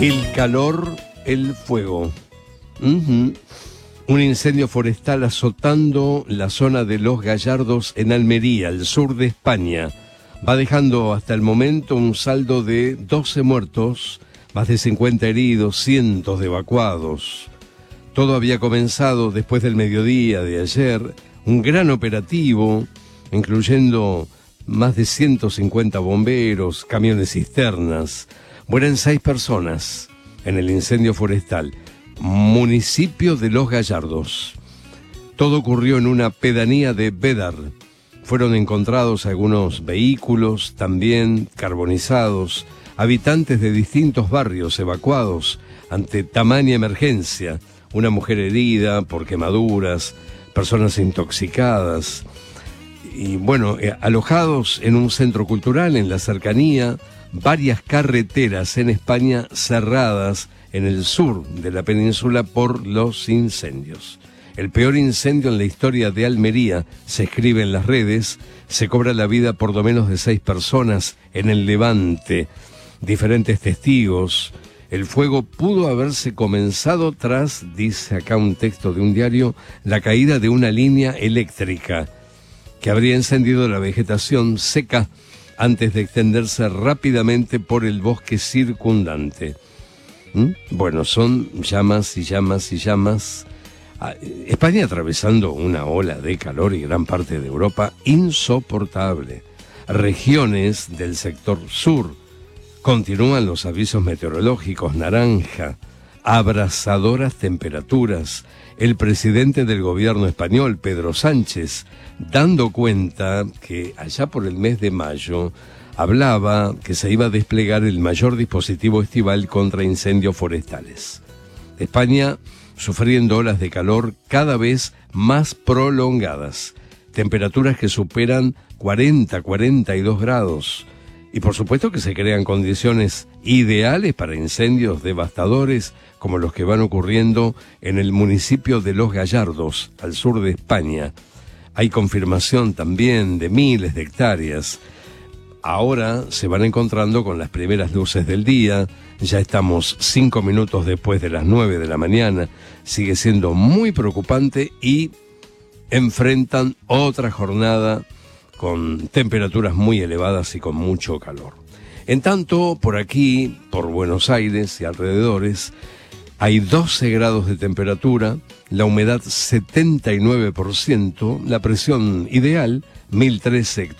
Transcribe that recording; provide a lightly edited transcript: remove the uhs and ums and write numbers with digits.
El calor, el fuego. Ujú. Un incendio forestal azotando la zona de Los Gallardos en Almería, al sur de España. Va dejando hasta el momento un saldo de 12 muertos, más de 50 heridos, cientos de evacuados. Todo había comenzado después del mediodía de ayer, un gran operativo, incluyendo más de 150 bomberos, camiones cisternas. Mueren 6 personas en el incendio forestal, municipio de Los Gallardos. Todo ocurrió en una pedanía de Bédar. Fueron encontrados algunos vehículos, también carbonizados, habitantes de distintos barrios evacuados ante tamaña emergencia, una mujer herida por quemaduras, personas intoxicadas y alojados en un centro cultural en la cercanía, varias carreteras en España cerradas en el sur de la península por los incendios. El peor incendio en la historia de Almería, se escribe en las redes, se cobra la vida por lo menos de 6 personas en el Levante. Diferentes testigos. El fuego pudo haberse comenzado tras, dice acá un texto de un diario, la caída de una línea eléctrica que habría encendido la vegetación seca antes de extenderse rápidamente por el bosque circundante. Bueno, son llamas y llamas y llamas. España atravesando una ola de calor y gran parte de Europa insoportable. Regiones del sector sur continúan los avisos meteorológicos naranja, abrasadoras temperaturas. El presidente del gobierno español, Pedro Sánchez, dando cuenta que allá por el mes de mayo hablaba que se iba a desplegar el mayor dispositivo estival contra incendios forestales. España sufriendo olas de calor cada vez más prolongadas, temperaturas que superan 42 grados. Y por supuesto que se crean condiciones ideales para incendios devastadores como los que van ocurriendo en el municipio de Los Gallardos, al sur de España. Hay confirmación también de miles de hectáreas. Ahora se van encontrando con las primeras luces del día. Ya estamos 5 minutos después de las 9 de la mañana. Sigue siendo muy preocupante y enfrentan otra jornada con temperaturas muy elevadas y con mucho calor. En tanto, por aquí, por Buenos Aires y alrededores, hay 12 grados de temperatura, la humedad 79%, la presión ideal 1013